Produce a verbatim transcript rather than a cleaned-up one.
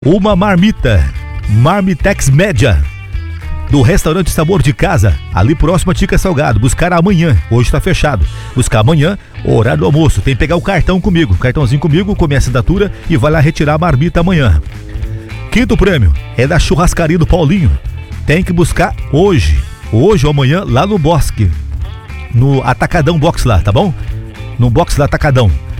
Uma marmita, Marmitex Média, do restaurante Sabor de Casa, ali próximo a Tica Salgado. Buscar amanhã, hoje tá fechado. Buscar amanhã, horário do almoço. Tem que pegar o cartão comigo, cartãozinho comigo, com minha assinatura e vai lá retirar a marmita amanhã. Quinto prêmio é da churrascaria do Paulinho. Tem que buscar hoje, hoje ou amanhã, lá no Bosque, no Atacadão Box lá, tá bom? No box lá Atacadão.